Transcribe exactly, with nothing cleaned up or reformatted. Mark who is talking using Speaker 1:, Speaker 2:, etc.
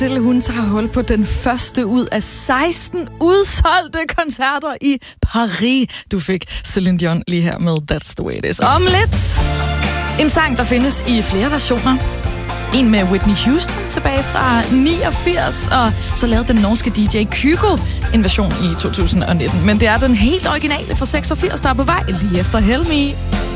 Speaker 1: Adele, hun tager hul på den første ud af seksten udsolgte koncerter i Paris. Du fik Celine Dion lige her med That's the way it is. Om lidt en sang, der findes i flere versioner. En med Whitney Houston tilbage fra niogfirs, og så lavede den norske D J Kygo en version i to tusind nitten. Men det er den helt originale fra seksogfirs, der er på vej lige efter Help Me.